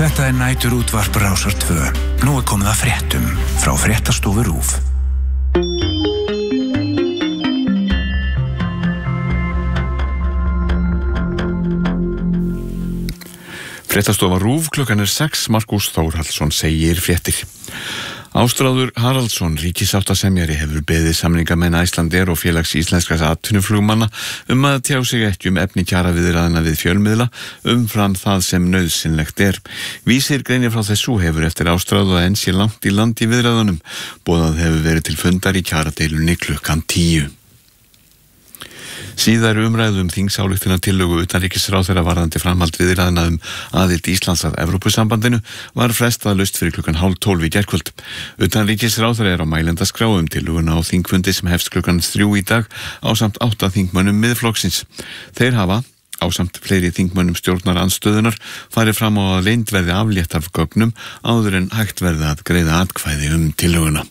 Þetta nætur útvarp Rásar 2. Nú komið að fréttum frá fréttastofu RÚV. Fréttastofa RÚV, klukkan 6, Markús Þórhallsson segir fréttir. Ástráður Haraldsson, ríkissáttasemjari, hefur beðið samningamenn Icelandair og félags íslenskra atvinnuflugmanna að tjá sig ekki efni kjaraviðræðna við fjölmiðla umfram það sem nauðsynlegt er. Vísir greinir frá þessu hefur eftir Ástráðu að enn sé langt í land í viðræðunum. Boðað hefur verið til fundar í kjaradeilunni klukkan 10. Síðar umræðu þingsályktunartillögu utanríkisráðherra varðandi framhald viðræðna aðild Íslands að Evrópusambandinu var frestað fyrir klukkan 11:30 í gærkvöld. Utanríkisráðherra er á mælendaskrá tillöguna á þingfundi sem hefst klukkan 3 í dag ásamt 8 þingmönnum Miðflokksins. Þeir hafa ásamt fleiri þingmönnum stjórnarandstöðunar farið fram á að leynd verði aflétt af gögnum áður en hægt verði að greiða atkvæði tillöguna.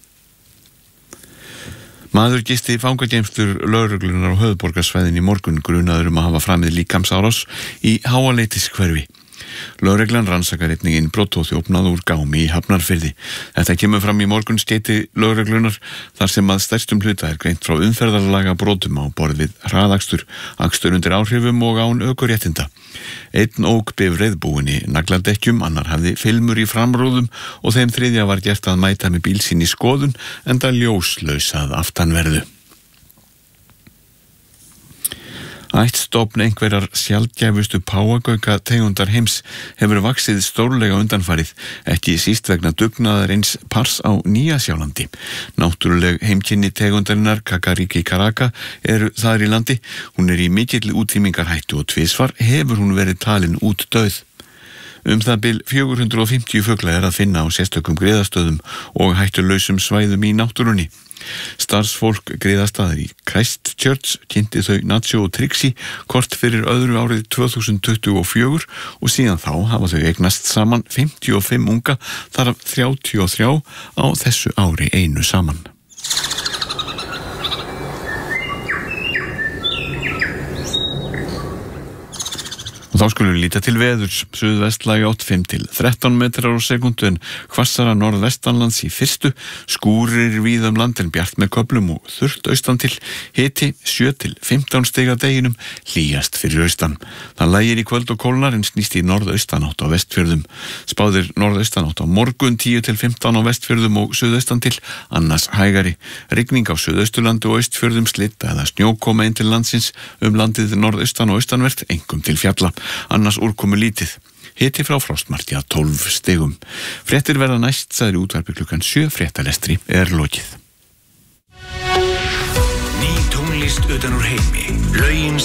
Maður gisti fangageymslur lögreglunar á höfuðborgarsvæðinu í morgun grunaður að hafa framið líkamsárás í Háaleitis-hverfi. Lögreglan rannsakar einnig innbrot og þjófnað úr gámi í Hafnarfirði. Þetta kemur fram í morgunskeyti lögreglunar þar sem að stærstum hluta greint frá umferðarlaga brotum á borð við hraðakstur, akstur undir áhrifum og án ökuréttinda. Einn ók bifreið búin í nagladekkjum, annar hafði filmur í framrúðum og þeim þriðja var gert að mæta með bíl sín í skoðun enda ljóslaus að aftanverðu. Ættstofn einhverjar sjaldgæfustu páfagauka tegundar heims hefur vaxið stórlega undanfarið, ekki síst vegna dugnaðar eins pars á Nýja-Sjálandi. Náttúruleg heimkynni tegundarinnar Kakariki Karaka eru þar í landi. Hún er í mikilli útrýmingarhættu og tvisvar hefur hún verið talin út dauð. Það bil 450 fugla er að finna á sérstökum griðastöðum og hættulausum svæðum í náttúrunni. Starfsfólk griðastaðar í Christchurch kynnti þau Nacho og Trixie kort fyrir öðru árið 2024 og síðan þá hafa þau eignast saman 55 unga, þar af 33 á þessu ári einu saman. Þá skulum við líta til veðurs, suðvestlægi 8-5 til 13 metrar á sekundu en hvassara norðvestanlands í fyrstu, skúrir víða land en bjart með köflum og þurrt austan til, hiti 7 til 15 stig að deginum, hlýjast fyrir austan. Það lægir í kvöld og kólnar en snýst í norðaustanátt á Vestfjörðum. Spáðir norðaustanátt á morgun 10 til 15 á Vestfjörðum og suðaustan til, annars hægari. Rigning á suðausturlandi og Austfjörðum, slitta eða snjókoma inn til landsins landið norðaustan og austanvert, einkum til fjalla. Annars úrkomu lítið. Hiti frá frostmarki að 12 stigum. Fréttir verða næst, sagði útvarpi klukkan 7, fréttalestri er lokið. Ný tónlist utan úr heimi. Lögin